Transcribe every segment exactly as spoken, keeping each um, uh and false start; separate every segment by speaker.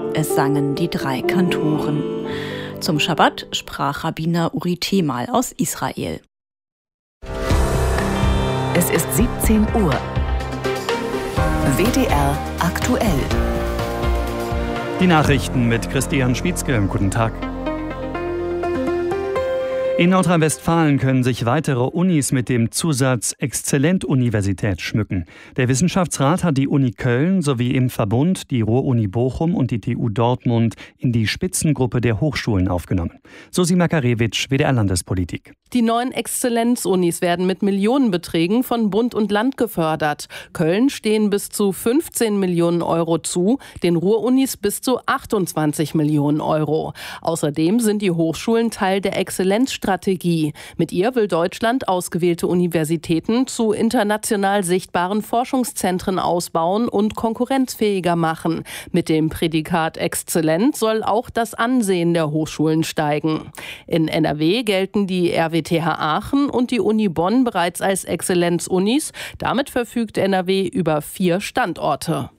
Speaker 1: Es sangen die drei Kantoren. Zum Schabbat sprach Rabbiner Uri Temal aus Israel.
Speaker 2: Es ist siebzehn Uhr. W D R aktuell.
Speaker 3: Die Nachrichten mit Christian Schwietzke. Guten Tag. In Nordrhein-Westfalen können sich weitere Unis mit dem Zusatz Exzellent-Universität schmücken. Der Wissenschaftsrat hat die Uni Köln sowie im Verbund die Ruhr-Uni Bochum und die T U Dortmund in die Spitzengruppe der Hochschulen aufgenommen. Susi Makarewitsch, W D R Landespolitik.
Speaker 4: Die neuen Exzellenzunis werden mit Millionenbeträgen von Bund und Land gefördert. Köln stehen bis zu fünfzehn Millionen Euro zu, den Ruhr-Unis bis zu achtundzwanzig Millionen Euro. Außerdem sind die Hochschulen Teil der Exzellenzstrategie. Mit ihr will Deutschland ausgewählte Universitäten zu international sichtbaren Forschungszentren ausbauen und konkurrenzfähiger machen. Mit dem Prädikat Exzellent soll auch das Ansehen der Hochschulen steigen. In N R W gelten die R W T H Aachen und die Uni Bonn bereits als Exzellenzunis. Damit verfügt N R W über vier Standorte.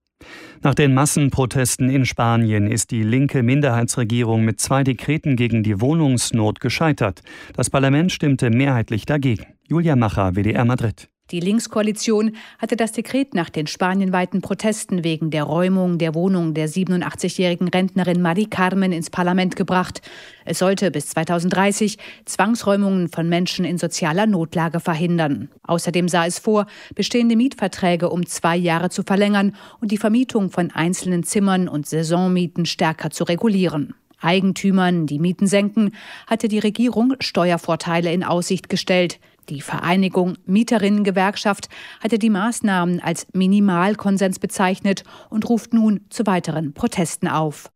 Speaker 3: Nach den Massenprotesten in Spanien ist die linke Minderheitsregierung mit zwei Dekreten gegen die Wohnungsnot gescheitert. Das Parlament stimmte mehrheitlich dagegen. Julia Macher, W D R Madrid.
Speaker 5: Die Linkskoalition hatte das Dekret nach den spanienweiten Protesten wegen der Räumung der Wohnung der siebenundachtzigjährigen Rentnerin Mari Carmen ins Parlament gebracht. Es sollte bis zweitausenddreißig Zwangsräumungen von Menschen in sozialer Notlage verhindern. Außerdem sah es vor, bestehende Mietverträge um zwei Jahre zu verlängern und die Vermietung von einzelnen Zimmern und Saisonmieten stärker zu regulieren. Eigentümern, die Mieten senken, hatte die Regierung Steuervorteile in Aussicht gestellt. Die Vereinigung Mieterinnengewerkschaft hatte die Maßnahmen als Minimalkonsens bezeichnet und ruft nun zu weiteren Protesten auf.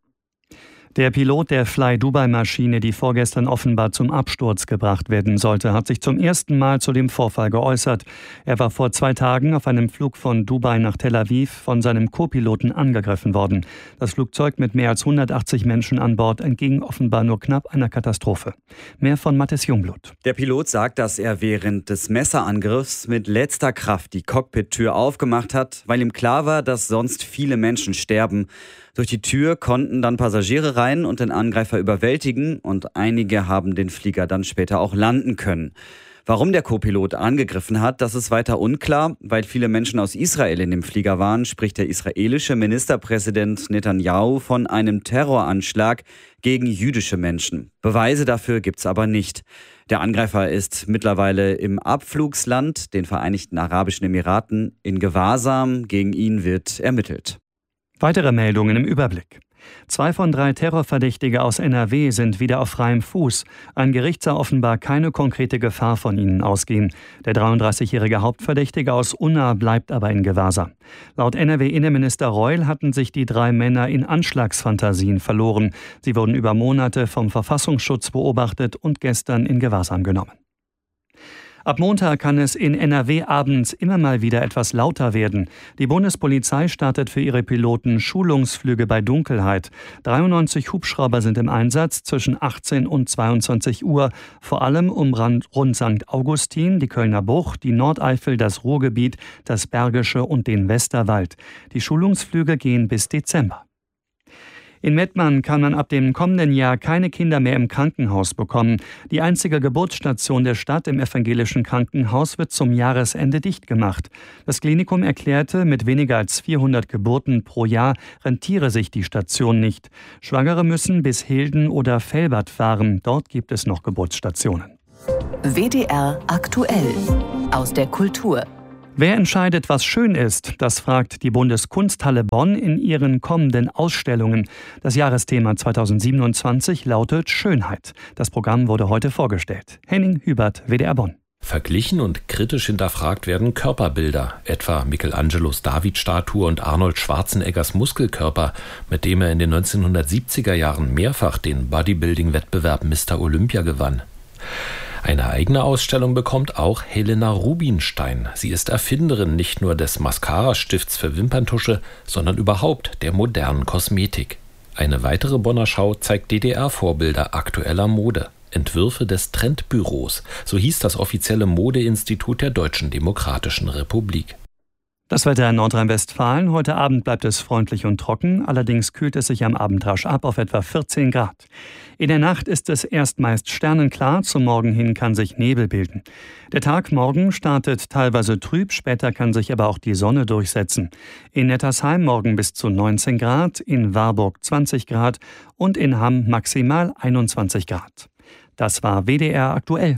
Speaker 3: Der Pilot der Fly-Dubai-Maschine, die vorgestern offenbar zum Absturz gebracht werden sollte, hat sich zum ersten Mal zu dem Vorfall geäußert. Er war vor zwei Tagen auf einem Flug von Dubai nach Tel Aviv von seinem Co-Piloten angegriffen worden. Das Flugzeug mit mehr als hundertachtzig Menschen an Bord entging offenbar nur knapp einer Katastrophe. Mehr von Mathis Jungblut.
Speaker 6: Der Pilot sagt, dass er während des Messerangriffs mit letzter Kraft die Cockpit-Tür aufgemacht hat, weil ihm klar war, dass sonst viele Menschen sterben. Durch die Tür konnten dann Passagiere rein und den Angreifer überwältigen und einige haben den Flieger dann später auch landen können. Warum der Co-Pilot angegriffen hat, das ist weiter unklar. Weil viele Menschen aus Israel in dem Flieger waren, spricht der israelische Ministerpräsident Netanyahu von einem Terroranschlag gegen jüdische Menschen. Beweise dafür gibt's aber nicht. Der Angreifer ist mittlerweile im Abflugsland, den Vereinigten Arabischen Emiraten, in Gewahrsam. Gegen ihn wird ermittelt.
Speaker 3: Weitere Meldungen im Überblick. Zwei von drei Terrorverdächtige aus N R W sind wieder auf freiem Fuß. Ein Gericht sah offenbar keine konkrete Gefahr von ihnen ausgehen. Der dreiunddreißigjährige Hauptverdächtige aus Unna bleibt aber in Gewahrsam. Laut N R W-Innenminister Reul hatten sich die drei Männer in Anschlagsfantasien verloren. Sie wurden über Monate vom Verfassungsschutz beobachtet und gestern in Gewahrsam genommen. Ab Montag kann es in N R W abends immer mal wieder etwas lauter werden. Die Bundespolizei startet für ihre Piloten Schulungsflüge bei Dunkelheit. dreiundneunzig Hubschrauber sind im Einsatz zwischen achtzehn und zweiundzwanzig Uhr, vor allem um rund Sankt Augustin, die Kölner Bucht, die Nordeifel, das Ruhrgebiet, das Bergische und den Westerwald. Die Schulungsflüge gehen bis Dezember. In Mettmann kann man ab dem kommenden Jahr keine Kinder mehr im Krankenhaus bekommen. Die einzige Geburtsstation der Stadt im evangelischen Krankenhaus wird zum Jahresende dicht gemacht. Das Klinikum erklärte, mit weniger als vierhundert Geburten pro Jahr rentiere sich die Station nicht. Schwangere müssen bis Hilden oder Velbert fahren. Dort gibt es noch Geburtsstationen.
Speaker 2: W D R aktuell aus der Kultur.
Speaker 3: Wer entscheidet, was schön ist? Das fragt die Bundeskunsthalle Bonn in ihren kommenden Ausstellungen. Das Jahresthema zweitausendsiebenundzwanzig lautet Schönheit. Das Programm wurde heute vorgestellt. Henning Hubert, W D R Bonn.
Speaker 7: Verglichen und kritisch hinterfragt werden Körperbilder, etwa Michelangelos David-Statue und Arnold Schwarzeneggers Muskelkörper, mit dem er in den neunzehnhundertsiebziger Jahren mehrfach den Bodybuilding-Wettbewerb Mister Olympia gewann. Eine eigene Ausstellung bekommt auch Helena Rubinstein. Sie ist Erfinderin nicht nur des Mascara-Stifts für Wimperntusche, sondern überhaupt der modernen Kosmetik. Eine weitere Bonner Schau zeigt D D R-Vorbilder aktueller Mode. Entwürfe des Trendbüros, so hieß das offizielle Modeinstitut der Deutschen Demokratischen Republik.
Speaker 3: Das Wetter in Nordrhein-Westfalen. Heute Abend bleibt es freundlich und trocken. Allerdings kühlt es sich am Abend rasch ab auf etwa vierzehn Grad. In der Nacht ist es erst meist sternenklar. Zum Morgen hin kann sich Nebel bilden. Der Tag morgen startet teilweise trüb. Später kann sich aber auch die Sonne durchsetzen. In Nettersheim morgen bis zu neunzehn Grad, in Warburg zwanzig Grad und in Hamm maximal einundzwanzig Grad. Das war W D R aktuell.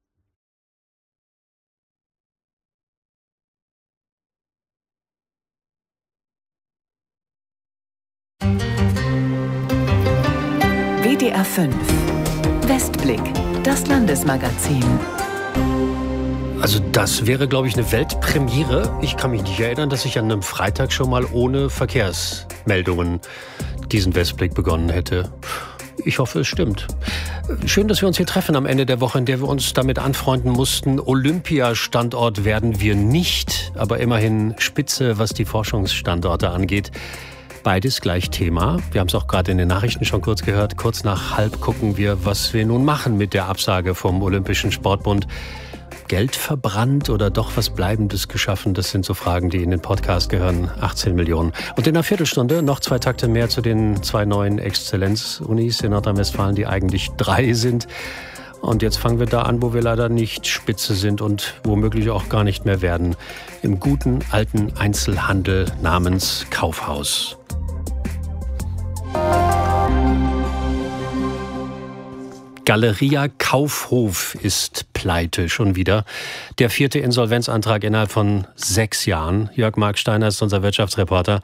Speaker 2: W D R fünf Westblick, das Landesmagazin.
Speaker 8: Also das wäre, glaube ich, eine Weltpremiere. Ich kann mich nicht erinnern, dass ich an einem Freitag schon mal ohne Verkehrsmeldungen diesen Westblick begonnen hätte. Ich hoffe, es stimmt. Schön, dass wir uns hier treffen am Ende der Woche, in der wir uns damit anfreunden mussten. Olympiastandort werden wir nicht, aber immerhin Spitze, was die Forschungsstandorte angeht. Beides gleich Thema. Wir haben es auch gerade in den Nachrichten schon kurz gehört. Kurz nach halb gucken wir, was wir nun machen mit der Absage vom Olympischen Sportbund. Geld verbrannt oder doch was Bleibendes geschaffen? Das sind so Fragen, die in den Podcast gehören. achtzehn Millionen. Und in einer Viertelstunde noch zwei Takte mehr zu den zwei neuen Exzellenz-Unis in Nordrhein-Westfalen, die eigentlich drei sind. Und jetzt fangen wir da an, wo wir leider nicht Spitze sind und womöglich auch gar nicht mehr werden. Im guten alten Einzelhandel namens Kaufhaus. Galeria Kaufhof ist pleite schon wieder. Der vierte Insolvenzantrag innerhalb von sechs Jahren. Jörg Marksteiner ist unser Wirtschaftsreporter.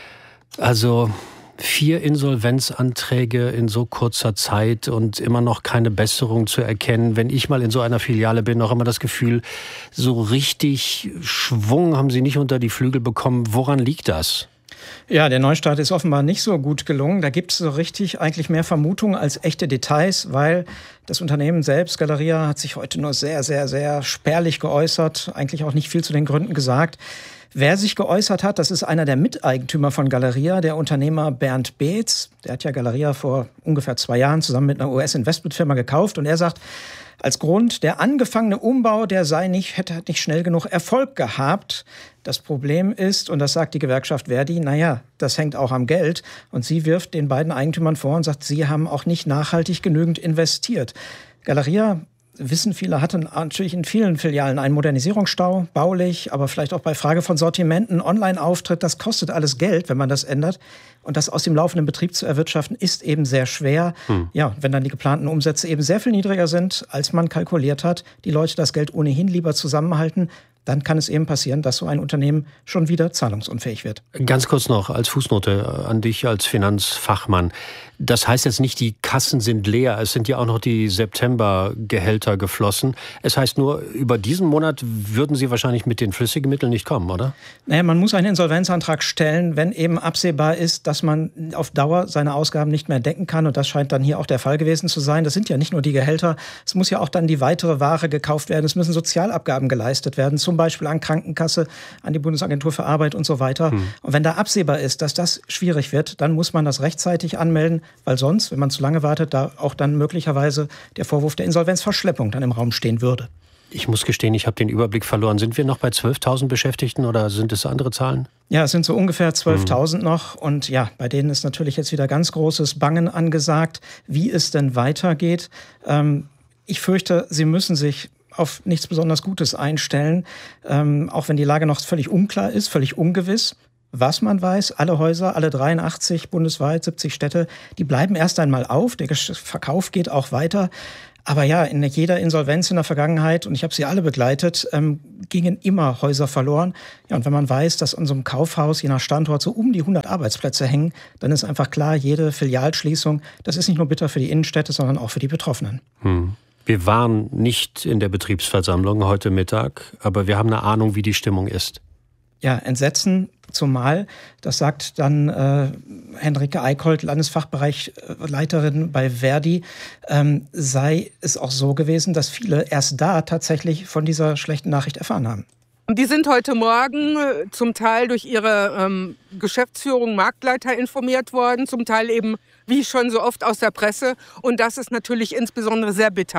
Speaker 8: Also vier Insolvenzanträge in so kurzer Zeit und immer noch keine Besserung zu erkennen. Wenn ich mal in so einer Filiale bin, auch immer das Gefühl, so richtig Schwung haben sie nicht unter die Flügel bekommen. Woran liegt das?
Speaker 9: Ja, der Neustart ist offenbar nicht so gut gelungen. Da gibt es so richtig eigentlich mehr Vermutungen als echte Details, weil das Unternehmen selbst, Galeria, hat sich heute nur sehr, sehr, sehr spärlich geäußert, eigentlich auch nicht viel zu den Gründen gesagt. Wer sich geäußert hat, das ist einer der Miteigentümer von Galeria, der Unternehmer Bernd Beetz. Der hat ja Galeria vor ungefähr zwei Jahren zusammen mit einer U S-Investmentfirma gekauft und er sagt, als Grund, der angefangene Umbau, der sei nicht, hätte nicht schnell genug Erfolg gehabt. Das Problem ist, und das sagt die Gewerkschaft Verdi, naja, das hängt auch am Geld. Und sie wirft den beiden Eigentümern vor und sagt, sie haben auch nicht nachhaltig genügend investiert. Galeria, wissen viele, hatte natürlich in vielen Filialen einen Modernisierungsstau, baulich, aber vielleicht auch bei Frage von Sortimenten, Online-Auftritt. Das kostet alles Geld, wenn man das ändert. Und das aus dem laufenden Betrieb zu erwirtschaften, ist eben sehr schwer. Hm. Ja, wenn dann die geplanten Umsätze eben sehr viel niedriger sind, als man kalkuliert hat, die Leute das Geld ohnehin lieber zusammenhalten, dann kann es eben passieren, dass so ein Unternehmen schon wieder zahlungsunfähig wird.
Speaker 8: Ganz kurz noch als Fußnote an dich als Finanzfachmann. Das heißt jetzt nicht, die Kassen sind leer. Es sind ja auch noch die Septembergehälter geflossen. Es heißt nur, über diesen Monat würden Sie wahrscheinlich mit den flüssigen Mitteln nicht kommen, oder?
Speaker 9: Naja, man muss einen Insolvenzantrag stellen, wenn eben absehbar ist, dass man auf Dauer seine Ausgaben nicht mehr decken kann. Und das scheint dann hier auch der Fall gewesen zu sein. Das sind ja nicht nur die Gehälter. Es muss ja auch dann die weitere Ware gekauft werden. Es müssen Sozialabgaben geleistet werden, zum Beispiel an Krankenkasse, an die Bundesagentur für Arbeit und so weiter. Hm. Und wenn da absehbar ist, dass das schwierig wird, dann muss man das rechtzeitig anmelden, weil sonst, wenn man zu lange wartet, da auch dann möglicherweise der Vorwurf der Insolvenzverschleppung dann im Raum stehen würde.
Speaker 8: Ich muss gestehen, ich habe den Überblick verloren. Sind wir noch bei zwölftausend Beschäftigten oder sind es andere Zahlen?
Speaker 9: Ja, es sind so ungefähr zwölftausend hm. noch. Und ja, bei denen ist natürlich jetzt wieder ganz großes Bangen angesagt, wie es denn weitergeht. Ähm, ich fürchte, sie müssen sich auf nichts besonders Gutes einstellen, ähm, auch wenn die Lage noch völlig unklar ist, völlig ungewiss. Was man weiß, alle Häuser, alle dreiundachtzig bundesweit, siebzig Städte, die bleiben erst einmal auf, der Verkauf geht auch weiter. Aber ja, in jeder Insolvenz in der Vergangenheit, und ich habe sie alle begleitet, ähm, gingen immer Häuser verloren. Ja, und wenn man weiß, dass an so einem Kaufhaus, je nach Standort, so um die hundert Arbeitsplätze hängen, dann ist einfach klar, jede Filialschließung, das ist nicht nur bitter für die Innenstädte, sondern auch für die Betroffenen.
Speaker 8: Hm. Wir waren nicht in der Betriebsversammlung heute Mittag, aber wir haben eine Ahnung, wie die Stimmung ist.
Speaker 9: Ja, Entsetzen, zumal, das sagt dann äh, Henrike Eickholt, Landesfachbereichleiterin bei Verdi, ähm, sei es auch so gewesen, dass viele erst da tatsächlich von dieser schlechten Nachricht erfahren haben.
Speaker 10: Die sind heute Morgen zum Teil durch ihre ähm, Geschäftsführung, Marktleiter informiert worden, zum Teil eben, wie schon so oft, aus der Presse. Und das ist natürlich insbesondere sehr bitter.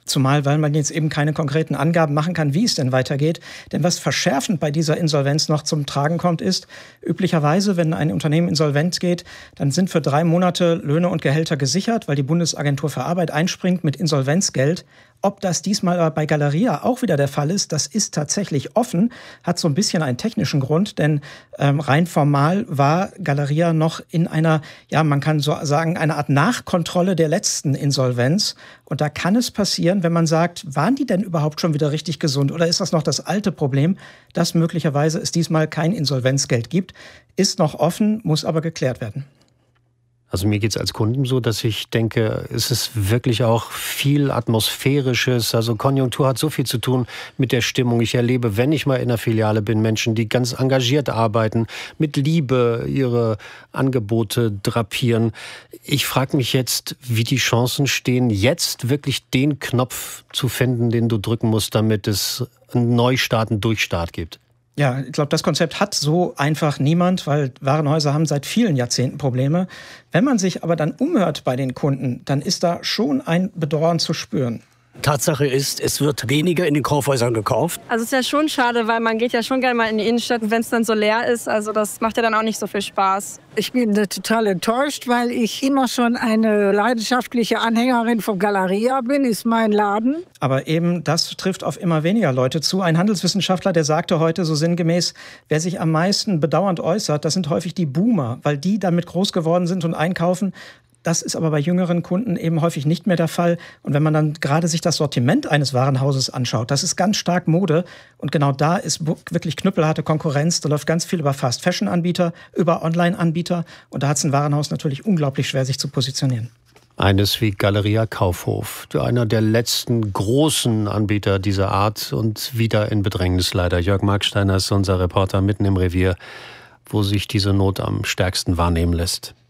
Speaker 9: Zumal, weil man jetzt eben keine konkreten Angaben machen kann, wie es denn weitergeht. Denn was verschärfend bei dieser Insolvenz noch zum Tragen kommt, ist, üblicherweise, wenn ein Unternehmen insolvent geht, dann sind für drei Monate Löhne und Gehälter gesichert, weil die Bundesagentur für Arbeit einspringt mit Insolvenzgeld. Ob das diesmal aber bei Galeria auch wieder der Fall ist, das ist tatsächlich offen, hat so ein bisschen einen technischen Grund, denn ähm, rein formal war Galeria noch in einer, ja, man kann so sagen, eine Art Nachkontrolle der letzten Insolvenz. Und da kann es passieren, wenn man sagt, waren die denn überhaupt schon wieder richtig gesund oder ist das noch das alte Problem, dass möglicherweise es diesmal kein Insolvenzgeld gibt, ist noch offen, muss aber geklärt werden.
Speaker 8: Also mir geht es als Kunden so, dass ich denke, es ist wirklich auch viel Atmosphärisches. Also Konjunktur hat so viel zu tun mit der Stimmung. Ich erlebe, wenn ich mal in der Filiale bin, Menschen, die ganz engagiert arbeiten, mit Liebe ihre Angebote drapieren. Ich frage mich jetzt, wie die Chancen stehen, jetzt wirklich den Knopf zu finden, den du drücken musst, damit es einen Neustart, einen Durchstart gibt.
Speaker 9: Ja, ich glaube, das Konzept hat so einfach niemand, weil Warenhäuser haben seit vielen Jahrzehnten Probleme. Wenn man sich aber dann umhört bei den Kunden, dann ist da schon ein Bedauern zu spüren.
Speaker 11: Tatsache ist, es wird weniger in den Kaufhäusern gekauft.
Speaker 12: Also es ist ja schon schade, weil man geht ja schon gerne mal in die Innenstadt, wenn es dann so leer ist. Also das macht ja dann auch nicht so viel Spaß.
Speaker 13: Ich bin total enttäuscht, weil ich immer schon eine leidenschaftliche Anhängerin von Galeria bin, ist mein Laden.
Speaker 9: Aber eben das trifft auf immer weniger Leute zu. Ein Handelswissenschaftler, der sagte heute so sinngemäß, wer sich am meisten bedauernd äußert, das sind häufig die Boomer, weil die damit groß geworden sind und einkaufen. Das ist aber bei jüngeren Kunden eben häufig nicht mehr der Fall. Und wenn man dann gerade sich das Sortiment eines Warenhauses anschaut, das ist ganz stark Mode. Und genau da ist wirklich knüppelharte Konkurrenz. Da läuft ganz viel über Fast-Fashion-Anbieter, über Online-Anbieter. Und da hat es ein Warenhaus natürlich unglaublich schwer, sich zu positionieren.
Speaker 8: Eines wie Galeria Kaufhof, einer der letzten großen Anbieter dieser Art und wieder in Bedrängnis leider. Jörg Marksteiner ist unser Reporter mitten im Revier, wo sich diese Not am stärksten wahrnehmen lässt.